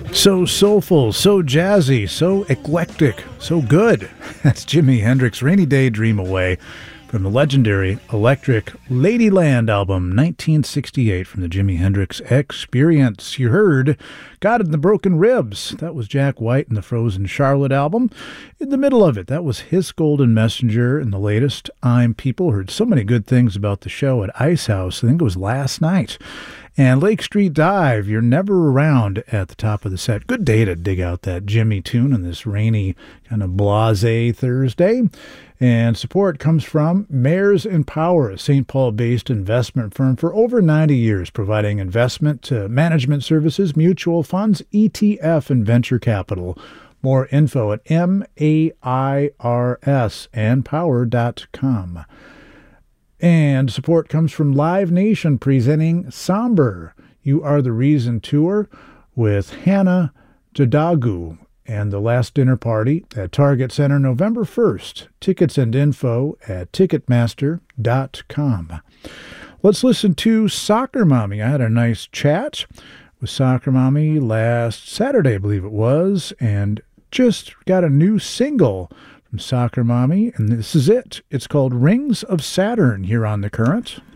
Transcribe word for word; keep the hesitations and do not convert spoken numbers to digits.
So soulful, so jazzy, so eclectic, so good. That's Jimi Hendrix' Rainy Day Dream Away from the legendary Electric Ladyland album, nineteen sixty-eight, from the Jimi Hendrix Experience. You heard God in the Broken Ribs. That was Jack White in the Frozen Charlotte album. In the middle of it, that was His Golden Messenger in the latest I'm People. Heard so many good things about the show at Ice House. I think it was last night. And Lake Street Dive, You're Never Around at the top of the set. Good day to dig out that Jimmy tune on this rainy, kind of blasé Thursday. And support comes from Mayors and Power, a Saint Paul-based investment firm for over ninety years, providing investment to management services, mutual funds, E T F, and venture capital. More info at M A I R S and power dot com. And support comes from Live Nation presenting Somber, You Are the Reason Tour with Hannah Jadagu and the Last Dinner Party at Target Center November first. Tickets and info at ticketmaster dot com. Let's listen to Soccer Mommy. I had a nice chat with Soccer Mommy last Saturday, I believe it was, and just got a new single from Soccer Mommy, and this is it. It's called Rings of Saturn here on The Current.